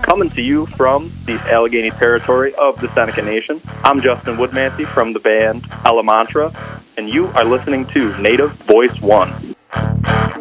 Coming to you from the Allegheny territory of the Seneca Nation, I'm Justin Woodmansey from the band Elemantra, and you are listening to Native Voice One.